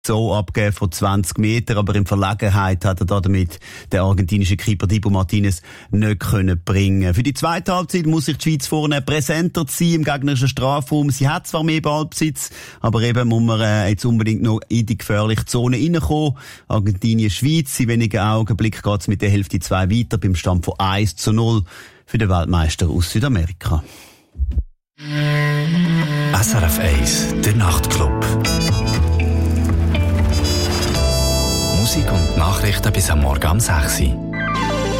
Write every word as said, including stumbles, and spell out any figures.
so abgeben von zwanzig Metern, aber in Verlegenheit hat er da damit den argentinischen Keeper Dibu Martinez nicht können bringen. Für die zweite Halbzeit muss sich die Schweiz vorne präsenter sein im gegnerischen Strafraum. Sie hat zwar mehr Ballbesitz, aber eben muss man äh, jetzt unbedingt noch in die gefährliche Zone reinkommen. Argentinien, Schweiz, in wenigen Augenblicken geht es mit der Hälfte zwei weiter beim Stand von eins zu null für den Weltmeister aus Südamerika. S R F eins, der Nachtclub. Musik und Nachrichten bis am Morgen um sechs Uhr.